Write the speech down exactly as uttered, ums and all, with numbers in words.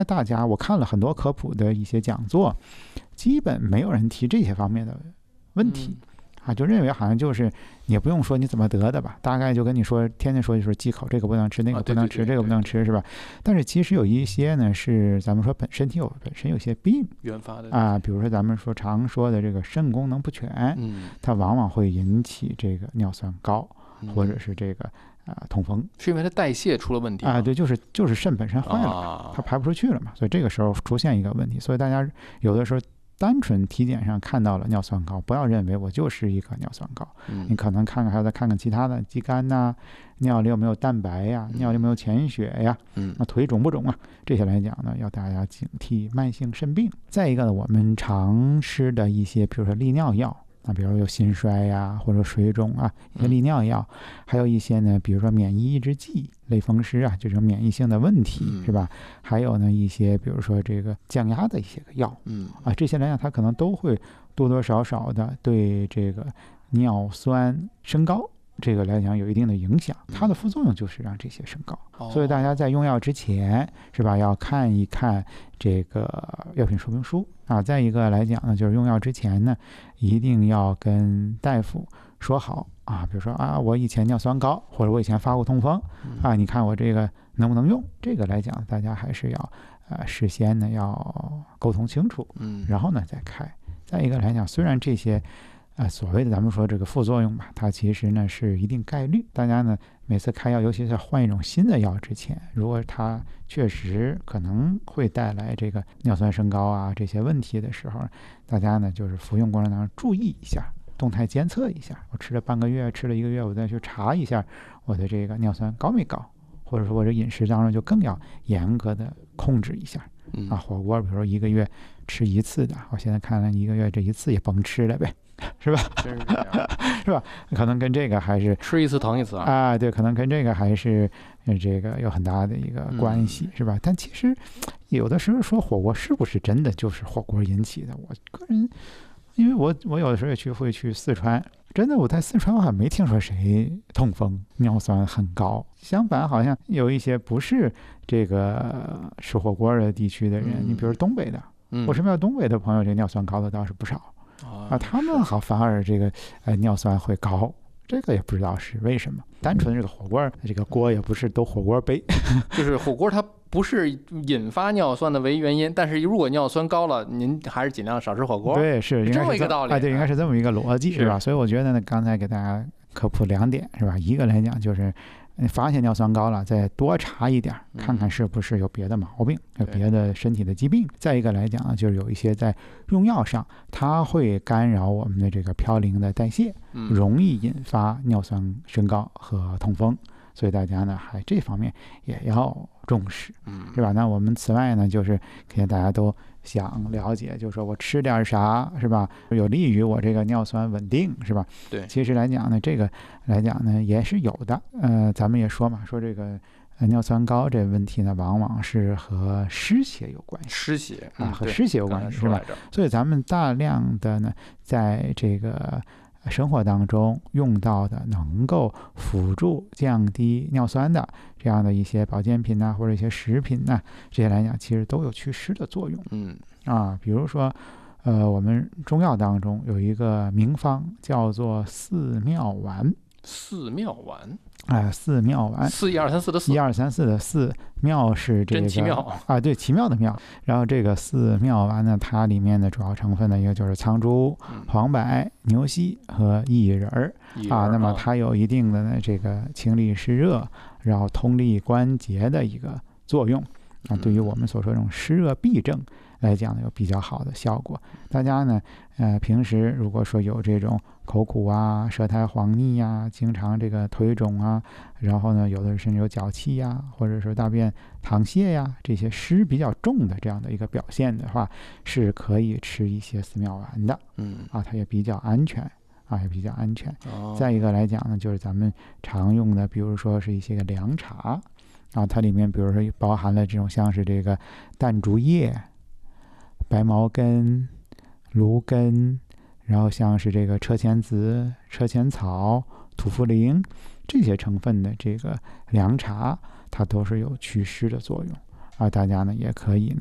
大家我看了很多科普的一些讲座，基本没有人提这些方面的问题。嗯啊，就认为好像就是也不用说你怎么得的吧，大概就跟你说，天天说就说忌口，这个不能吃，那个不能吃， 啊、对对对对对， 这个不能吃，是吧？但是其实有一些呢是咱们说本身体有本身有些病原发的啊，比如说咱们说常说的这个肾功能不全， 嗯， 它往往会引起这个尿酸高，嗯、或者是这个啊痛风， 是因为它代谢出了问题啊？对，就是就是肾本身坏了， 啊、 它排不出去了嘛，所以这个时候出现一个问题，所以大家有的时候。单纯体检上看到了尿酸高，不要认为我就是一个尿酸高， 嗯、 你可能看看还要再看看其他的肌酐呐、尿里有没有蛋白呀、嗯、尿里有没有潜血呀， 嗯， 那腿肿不肿啊？这些来讲呢，要大家警惕慢性肾病。再一个呢，我们常吃的一些，比如说利尿药。啊，比如有心衰呀，或者水肿啊，一些利尿药，嗯、还有一些呢，比如说免疫抑制剂、类风湿啊，这种免疫性的问题、嗯、是吧？还有呢，一些比如说这个降压的一些个药，嗯啊，这些来讲，它可能都会多多少少的对这个尿酸升高。这个来讲有一定的影响，它的副作用就是让这些升高， 哦、 所以大家在用药之前是吧，要看一看这个药品说明书啊。再一个来讲呢，就是用药之前呢，一定要跟大夫说好啊，比如说啊，我以前尿酸高，或者我以前发过痛风啊，你看我这个能不能用？这个来讲，大家还是要呃事先呢要沟通清楚， 嗯， 然后呢再开。再一个来讲，虽然这些。呃，所谓的咱们说这个副作用吧，它其实呢是一定概率。大家呢每次开药，尤其是换一种新的药之前，如果它确实可能会带来这个尿酸升高啊这些问题的时候，大家呢就是服用过程当中注意一下，动态监测一下。我吃了半个月，吃了一个月，我再去查一下我的这个尿酸高没高，或者说我这饮食当中就更要严格的控制一下。 嗯、 啊，火锅比如说一个月吃一次的，我现在看来一个月这一次也甭吃了呗。是吧？ 真是这样， 是吧？可能跟这个还是吃一次疼一次啊！ 啊，对，可能跟这个还是这个有很大的一个关系，嗯、是吧？但其实有的时候说火锅是不是真的就是火锅引起的？我个人，因为我我有的时候也去会去四川，真的我在四川我还没听说谁痛风尿酸很高，相反好像有一些不是这个吃火锅的地区的人，嗯、你比如东北的， 嗯、 我身边有东北的朋友，这尿酸高的倒是不少。啊，他们好反而这个呃尿酸会高，这个也不知道是为什么。单纯这个火锅，这个锅也不是都火锅杯， 就是火锅它不是引发尿酸的唯一原因，但是如果尿酸高了，您还是尽量少吃火锅。 对，是这么一个道理啊，对，应该是这么一个逻辑， 是是吧？所以我觉得呢，刚才给大家科普两点，是吧？一个来讲就是。发现尿酸高了，再多查一点，看看是不是有别的毛病，有别的身体的疾病。再一个来讲呢，就是有一些在用药上，它会干扰我们的这个嘌呤的代谢，容易引发尿酸升高和痛风。所以大家呢，还这方面也要重视，是吧？那我们此外呢，就是肯定大家都想了解，就是说我吃点啥，是吧？有利于我这个尿酸稳定，是吧？ 对。 其实来讲呢，这个来讲呢也是有的。呃，咱们也说嘛，说这个呃尿酸高这问题呢，往往是和湿邪有关系。 湿邪啊，和湿邪有关系，是吧？所以咱们大量的呢，在这个。生活当中用到的能够辅助降低尿酸的这样的一些保健品呐、啊，或者一些食品呐、啊，这些来讲其实都有祛湿的作用。 嗯啊，比如说，呃，我们中药当中有一个名方叫做四妙丸。 四妙丸。 哎、呃，四妙丸， 四一二三四的四， 一二三四的四，妙是这个真奇妙啊，对，奇妙的妙。然后这个四妙丸呢，它里面的主要成分呢，一个就是苍术、黄柏、牛膝和薏仁儿啊。那么它有一定的呢这个清利湿热，然后通利关节的一个作用啊，对于我们所说这种湿热痹症来讲呢，有比较好的效果。大家呢，呃，平时如果说有这种口苦啊、舌苔黄腻呀、经常这个腿肿啊，然后呢，有的甚至有脚气呀，或者说大便溏泻呀，这些湿比较重的这样的一个表现的话，是可以吃一些四妙丸的。 嗯， 啊，它也比较安全。啊，也比较安全。 哦、 再一个来讲呢，就是咱们常用的，比如说是一些个凉茶啊，它里面比如说包含了这种像是这个淡竹叶、白茅根、芦根，然后像是这个车前子、车前草、土茯苓这些成分的这个凉茶，它都是有祛湿的作用啊，大家呢也可以呢